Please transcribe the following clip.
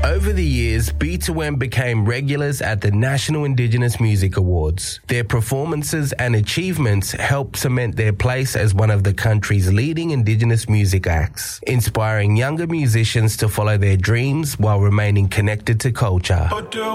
Over the years, B2M became regulars at the National Indigenous Music Awards. Their performances and achievements helped cement their place as one of the country's leading Indigenous music acts, inspiring younger musicians to follow their dreams while remaining connected to culture.